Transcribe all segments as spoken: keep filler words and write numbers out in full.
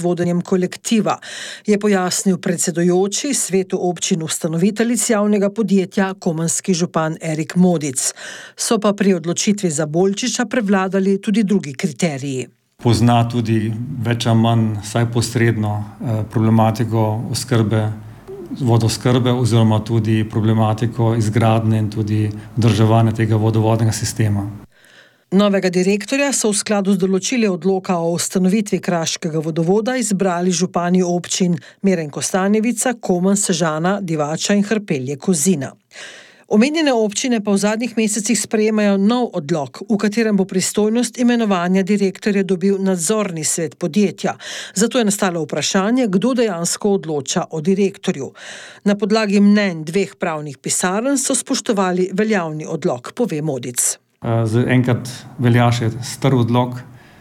z vodenjem kolektiva, je pojasnil predsedujoči svetu občin ustanoviteljic javnega podjetja komenski župan Erik Modic. So pa pri odločitvi za Bolčiča prevladali tudi drugi kriteriji. Pozna tudi več ali manj, saj posredno, problematiko oskrbe, vodoskrbe oziroma tudi problematiko izgradnje in tudi vzdrževanja tega vodovodnega sistema. Novega direktorja so v skladu z določili odloka o ustanovitvi kraškega vodovoda izbrali župani občin Meren Kostanjevica, Komen, Sežana, Divača in Hrpelje-Kozina. Omenjene občine pa v zadnjih mesecih sprejemajo nov odlok, v katerem bo pristojnost imenovanja direktorja dobil nadzorni svet podjetja. Zato je nastalo vprašanje, kdo dejansko odloča o direktorju. Na podlagi mnenj dveh pravnih pisarn so spoštovali veljavni odlok, pove Modic. Enkrat velja še star odlok,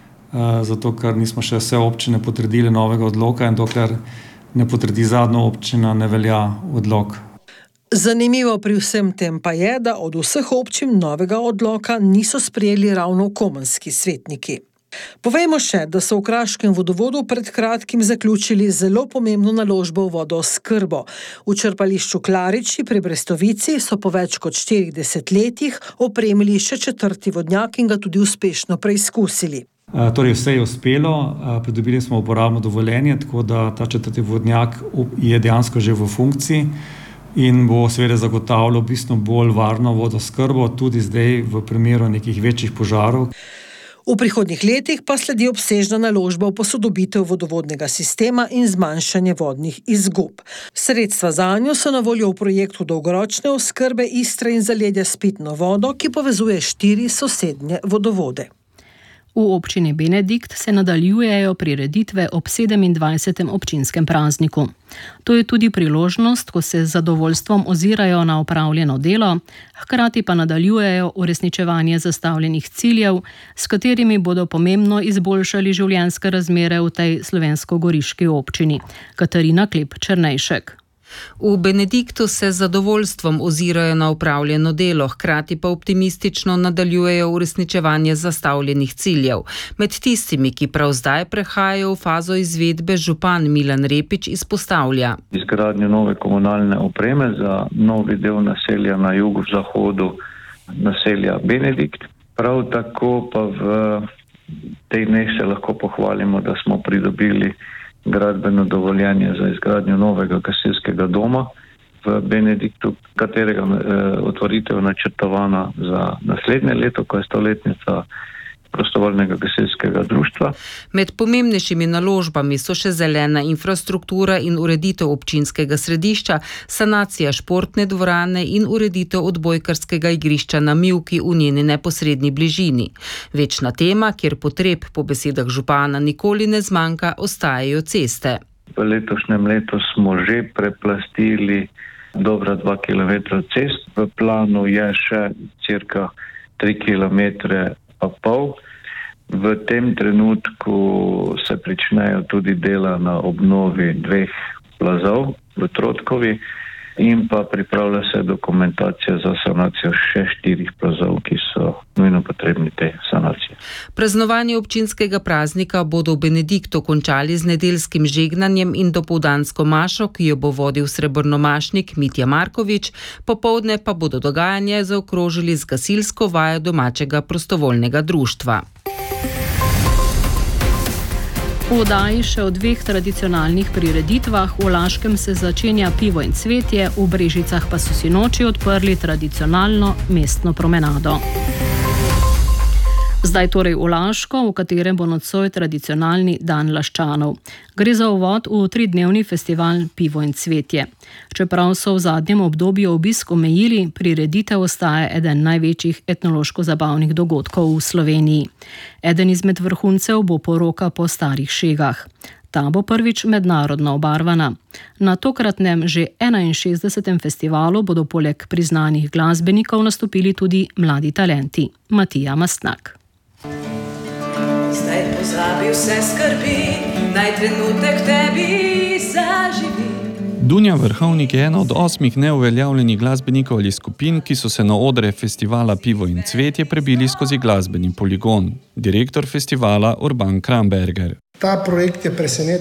zato ker nismo še vse občine potrdili novega odloka in dokler ne potrdi zadnja občina, ne velja odlok. Zanimivo pri vsem tem pa je, da od vseh občin novega odloka niso sprejeli ravno komenski svetniki. Povejmo še, da so v kraškem vodovodu pred kratkim zaključili zelo pomembno naložbo v vodooskrbo. V črpališču Klariči pri Brestovici so po več kot štirih desetletjih opremili še četrti vodnjak in ga tudi uspešno preizkusili. Torej vse je uspelo, pridobili smo uporabno dovoljenje, tako da ta četrti vodnjak je dejansko že v funkciji in bo seveda zagotavljal bistveno bolj varno vodooskrbo, tudi zdaj v primeru nekih večjih požarov. V prihodnjih letih pa sledi obsežna naložba v posodobitev vodovodnega sistema in zmanjšanje vodnih izgub. Sredstva zanjo so na voljo v projektu dolgoročne oskrbe Istre in zaledja s pitno vodo, ki povezuje štiri sosednje vodovode. V občini Benedikt se nadaljujejo prireditve ob sedemindvajsetem občinskem prazniku. To je tudi priložnost, ko se z zadovoljstvom ozirajo na opravljeno delo, hkrati pa nadaljujejo uresničevanje zastavljenih ciljev, s katerimi bodo pomembno izboljšali življenjske razmere v tej slovensko-goriški občini. Katarina Klep-Černejšek. V Benediktu se z zadovoljstvom ozirajo na opravljeno delo, hkrati pa optimistično nadaljujejo uresničevanje zastavljenih ciljev. Med tistimi, ki prav zdaj prehajajo v fazo izvedbe, župan Milan Repič izpostavlja izgradnjo nove komunalne opreme za novi del naselja na jugozahodu naselja Benedikt. Prav tako pa v teh dneh se lahko pohvalimo, da smo pridobili gradbeno dovoljenje za izgradnjo novega gasilskega doma v Benediktu, katerega eh, otvoritev načrtovana za naslednje leto, ko je stoletnica prostovoljnega gasilskega društva. Med pomembnejšimi naložbami so še zelena infrastruktura in ureditev občinskega središča, sanacija športne dvorane in ureditev odbojkarskega igrišča na Mivki v njeni neposredni bližini. Večna tema, kjer potreb po besedah župana nikoli ne zmanjka, ostajajo ceste. V letošnjem letu smo že preplastili dobra dva kilometra cest. V planu je še cirka tri kilometre pa pol. V tem trenutku se pričnejo tudi dela na obnovi dveh plazov v Trotkovi in pa pripravlja se dokumentacija za sanacijo še štirih plazov, ki so nujno potrebni te sanacije. Praznovanje občinskega praznika bodo v Benediktu končali z nedeljskim žegnanjem in dopoldansko mašo, ki jo bo vodil srebrnomašnik Mitja Markovič, popoldne pa bodo dogajanje zaokrožili z gasilsko vajo domačega prostovoljnega društva. V oddaji še o dveh tradicionalnih prireditvah. V Laškem se začenja pivo in cvetje, v Brežicah pa so sinoči odprli tradicionalno mestno promenado. Zdaj torej v Laško, v katerem bo nocoj tradicionalni dan Laščanov. Gre za uvod v tridnevni festival Pivo in cvetje. Čeprav so v zadnjem obdobju obisk omejili, prireditev ostaja eden največjih etnološko-zabavnih dogodkov v Sloveniji. Eden izmed vrhuncev bo poroka po starih šegah. Ta bo prvič mednarodno obarvana. Na tokratnem že enainšestdesetem festivalu bodo poleg priznanih glasbenikov nastopili tudi mladi talenti. Matija Mastnak. Zdaj pozabi vse skrbi, naj trenutek tebi zaživi. Dunja Vrhovnik je ena od osmih neuveljavljenih glasbenikov ali skupin, ki so se na odre festivala Pivo in cvetje prebili skozi glasbeni poligon. Direktor festivala Urban Kramberger. Ta projekt je presenetil